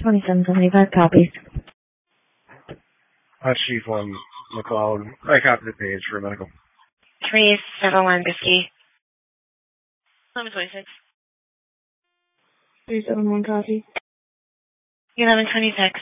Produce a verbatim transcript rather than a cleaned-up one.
twenty-seven seventy-five copies. Uh, Chief one, McLeod. I copied the page for medical. three seven one Bisky. eleven twenty-six. three seven one copy. eleven twenty-six.